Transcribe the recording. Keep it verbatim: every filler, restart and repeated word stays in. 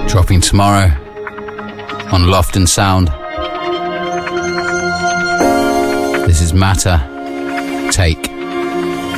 Dropping tomorrow on Loft and Sound. This is Matter. Take.